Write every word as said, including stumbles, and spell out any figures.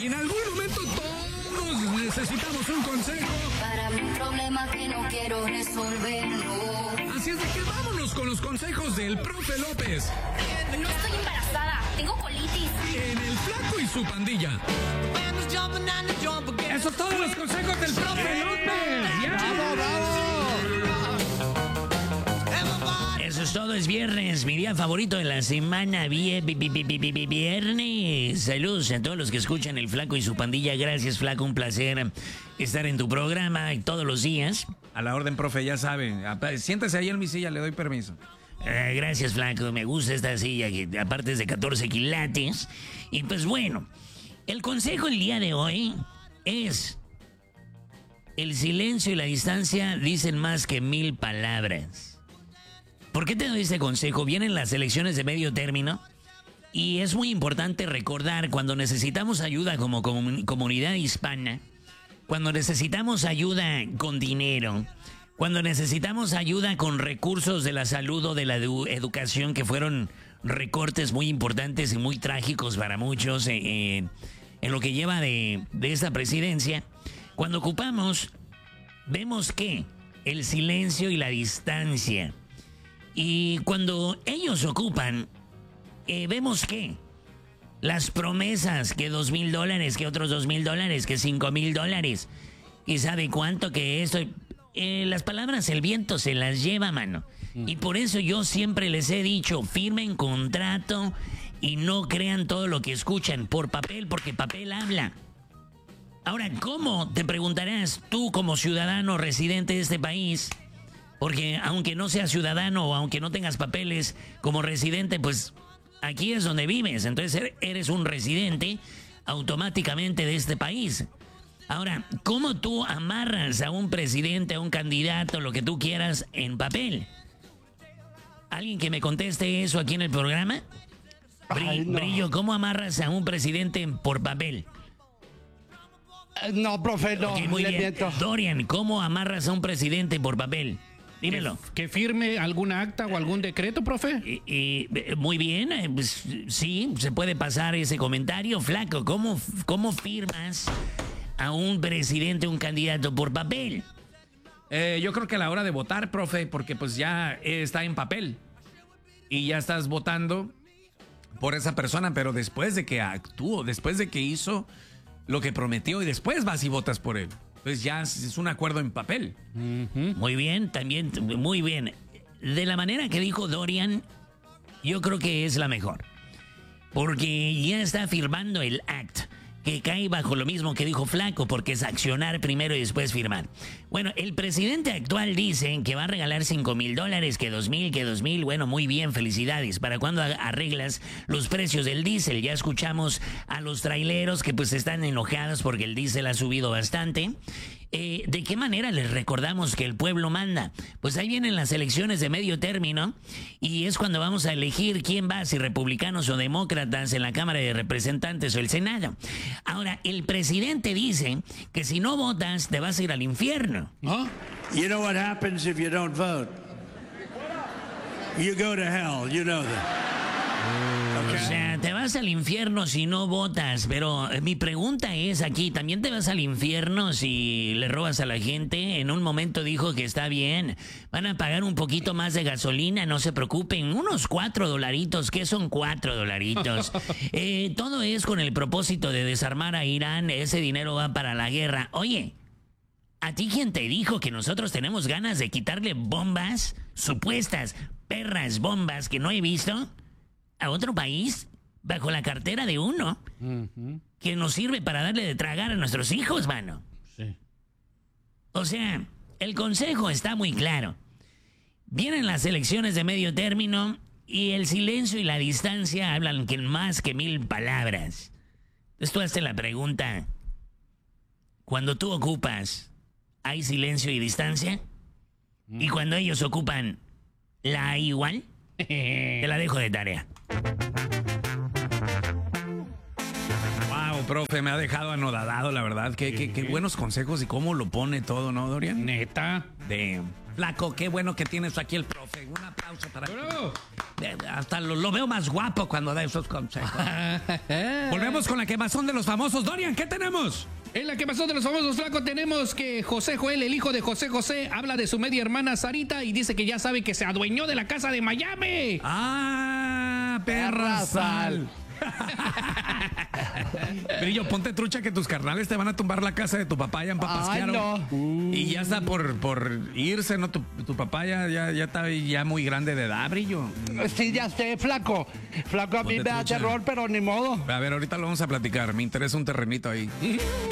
en algún momento todos necesitamos un consejo. Para un problema que no quiero resolverlo. Así es de que vámonos con los consejos del profe López. No estoy embarazada, tengo colitis. En El Flaco y su pandilla. Esos son todos los consejos del profe López. ¡Ya! ¡Bravo, bravo! Eso es todo, es viernes, mi día favorito de la semana, vie- vi- vi- vi- vi- vi- viernes. Saludos a todos los que escuchan El Flaco y su pandilla. Gracias, Flaco, un placer estar en tu programa todos los días. A la orden, profe, ya sabe. Siéntese ahí en mi silla, le doy permiso. Eh, gracias, Flaco, me gusta esta silla que aparte es de catorce quilates. Y pues bueno, el consejo el día de hoy es: el silencio y la distancia dicen más que mil palabras. ¿Por qué te doy este consejo? Vienen las elecciones de medio término y es muy importante recordar cuando necesitamos ayuda como comun- comunidad hispana, cuando necesitamos ayuda con dinero, cuando necesitamos ayuda con recursos de la salud o de la edu- educación, que fueron recortes muy importantes y muy trágicos para muchos eh, eh, en lo que lleva de, de esta presidencia, cuando ocupamos, vemos que el silencio y la distancia. Y cuando ellos ocupan, eh, vemos que las promesas, que dos mil dólares, que otros dos mil dólares, que cinco mil dólares, y sabe cuánto que esto, eh, las palabras el viento se las lleva, mano. Y por eso yo siempre les he dicho, firmen contrato y no crean todo lo que escuchan por papel, porque papel habla. Ahora, ¿cómo? Te preguntarás tú como ciudadano residente de este país. Porque aunque no seas ciudadano o aunque no tengas papeles como residente, pues aquí es donde vives. Entonces eres un residente automáticamente de este país. Ahora, ¿cómo tú amarras a un presidente, a un candidato, lo que tú quieras en papel? ¿Alguien que me conteste eso aquí en el programa? Bri- Ay, no. Brillo, ¿cómo amarras a un presidente por papel? Eh, No, profe, no, Ok, muy le bien. miento. Dorian, ¿cómo amarras a un presidente por papel? Dímelo. ¿Que firme alguna acta o algún decreto, profe? Y, y, eh, muy bien, eh, pues, sí, se puede pasar ese comentario. Flaco, ¿cómo, cómo firmas a un presidente, un candidato por papel? Eh, yo creo que a la hora de votar, profe, porque pues ya eh, está en papel. Y ya estás votando por esa persona, pero después de que actuó, después de que hizo lo que prometió y después vas y votas por él. Entonces ya es es un acuerdo en papel. Muy bien, también, muy bien. De la manera que dijo Dorian, yo creo que es la mejor. Porque ya está firmando el act, que cae bajo lo mismo que dijo Flaco, porque es accionar primero y después firmar. Bueno, el presidente actual dice que va a regalar cinco mil dólares, que dos mil, que dos mil. Bueno, muy bien, felicidades. ¿Para cuándo arreglas los precios del diésel? Ya escuchamos a los traileros que pues están enojados porque el diésel ha subido bastante. Eh, ¿De qué manera les recordamos que el pueblo manda? Pues ahí vienen las elecciones de medio término y es cuando vamos a elegir quién va, si republicanos o demócratas en la Cámara de Representantes o el Senado. Ahora, el presidente dice que si no votas te vas a ir al infierno. ¿Ah? You know what happens if you don't vote? You go to hell, you know that. O sea, te vas al infierno si no votas, pero eh, mi pregunta es aquí, ¿también te vas al infierno si le robas a la gente? En un momento dijo que está bien, van a pagar un poquito más de gasolina, no se preocupen, unos cuatro dolaritos, ¿qué son cuatro dolaritos? Eh, todo es con el propósito de desarmar a Irán, ese dinero va para la guerra. Oye, ¿a ti quién te dijo que nosotros tenemos ganas de quitarle bombas, supuestas perras bombas que no he visto, a otro país bajo la cartera de uno que nos sirve para darle de tragar a nuestros hijos, mano? Sí. O sea, el consejo está muy claro. Vienen las elecciones de medio término y el silencio y la distancia hablan que más que mil palabras. Entonces tú haces la pregunta, cuando tú ocupas, ¿hay silencio y distancia? Y cuando ellos ocupan, ¿la hay igual? Te la dejo de tarea. Wow, profe, me ha dejado anodadado, la verdad. Qué, qué, qué buenos consejos y cómo lo pone todo, ¿no, Dorian? Neta. De flaco, qué bueno que tienes aquí el profe. Un aplauso para Bravo. De- Hasta lo, lo veo más guapo cuando da esos consejos. Volvemos con la quemazón de los famosos. Dorian, ¿qué tenemos? En la que pasó de los famosos flacos tenemos que José Joel, el hijo de José José, habla de su media hermana Sarita y dice que ya sabe que se adueñó de la casa de Miami. Ah, perra sal. Brillo, ponte trucha que tus carnales te van a tumbar la casa de tu papá ya en Papasquiaro. Ay, no. Y ya está por, por irse, ¿no? Tu, tu papá ya, ya, ya está ya muy grande de edad, Brillo. Sí, ya sé, flaco. Flaco, a mí Ponte me da trucha. terror, pero ni modo. A ver, ahorita lo vamos a platicar. Me interesa un terrenito ahí.